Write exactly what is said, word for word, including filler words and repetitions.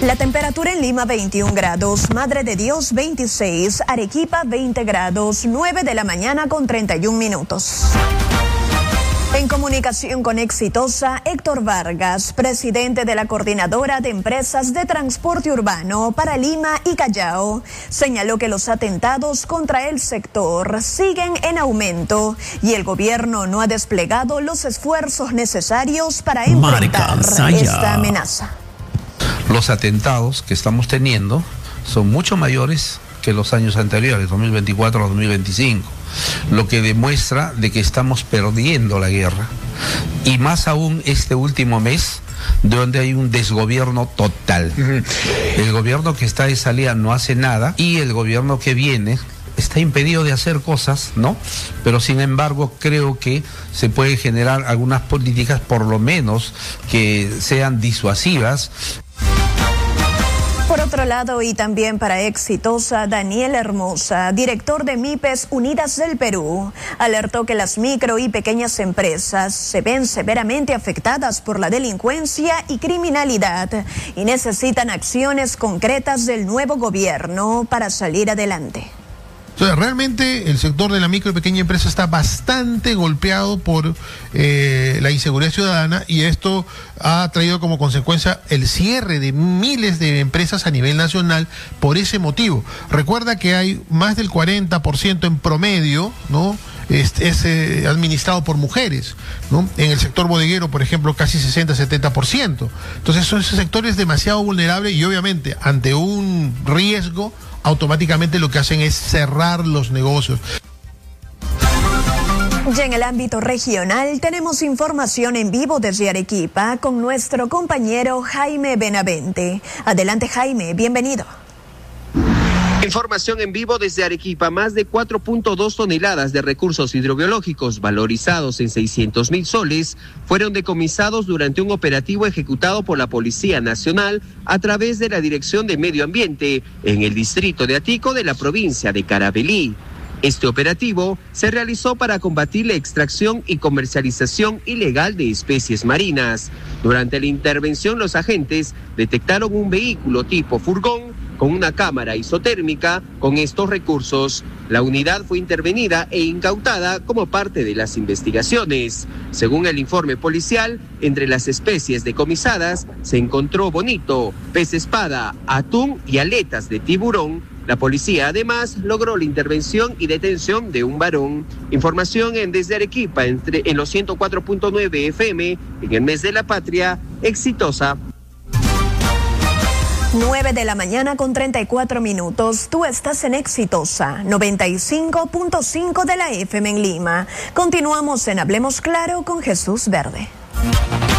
La temperatura en Lima veintiún grados, Madre de Dios veintiséis, Arequipa veinte grados, nueve de la mañana con treinta y un minutos. En comunicación con Exitosa, Héctor Vargas, presidente de la Coordinadora de Empresas de Transporte Urbano para Lima y Callao, señaló que los atentados contra el sector siguen en aumento y el gobierno no ha desplegado los esfuerzos necesarios para enfrentar esta amenaza. Los atentados que estamos teniendo son mucho mayores que los años anteriores, dos mil veinticuatro a dos mil veinticinco, lo que demuestra de que estamos perdiendo la guerra, y más aún este último mes, donde hay un desgobierno total. El gobierno que está de salida no hace nada, y el gobierno que viene está impedido de hacer cosas, ¿no? Pero sin embargo creo que se puede generar algunas políticas, por lo menos, que sean disuasivas. Por otro lado, y también para Exitosa, Daniel Hermosa, director de MIPES Unidas del Perú, alertó que las micro y pequeñas empresas se ven severamente afectadas por la delincuencia y criminalidad y necesitan acciones concretas del nuevo gobierno para salir adelante. Entonces, realmente el sector de la micro y pequeña empresa está bastante golpeado por eh, la inseguridad ciudadana, y esto ha traído como consecuencia el cierre de miles de empresas a nivel nacional por ese motivo. Recuerda que hay más del cuarenta por ciento en promedio, ¿no? Es, es eh, administrado por mujeres, ¿no? En el sector bodeguero, por ejemplo, casi sesenta a setenta por ciento. Entonces, ese sector es demasiado vulnerable y obviamente ante un riesgo, automáticamente lo que hacen es cerrar los negocios. Y en el ámbito regional tenemos información en vivo desde Arequipa con nuestro compañero Jaime Benavente. Adelante, Jaime, bienvenido. Información en vivo desde Arequipa. Más de cuatro punto dos toneladas de recursos hidrobiológicos valorizados en seiscientos mil soles fueron decomisados durante un operativo ejecutado por la Policía Nacional a través de la Dirección de Medio Ambiente en el distrito de Atico de la provincia de Caravelí. Este operativo se realizó para combatir la extracción y comercialización ilegal de especies marinas. Durante la intervención, los agentes detectaron un vehículo tipo furgón con una cámara isotérmica con estos recursos. La unidad fue intervenida e incautada como parte de las investigaciones. Según el informe policial, entre las especies decomisadas se encontró bonito, pez espada, atún y aletas de tiburón. La policía además logró la intervención y detención de un varón. Información en Desde Arequipa, entre, en los ciento cuatro punto nueve F M, en el mes de la patria, Exitosa. nueve de la mañana con treinta y cuatro minutos. Tú estás en Exitosa, noventa y cinco punto cinco de la F M en Lima. Continuamos en Hablemos Claro con Jesús Verde.